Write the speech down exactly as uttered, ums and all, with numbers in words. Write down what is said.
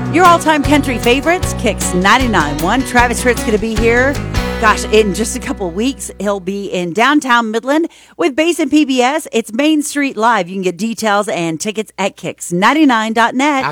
Your all-time country favorites, Kicks ninety-nine point one. Travis Tritt's going to be here. Gosh, in just a couple weeks, he'll be in downtown Midland with Bass and P B S. It's Main Street Live. You can get details and tickets at kicks ninety-nine dot net.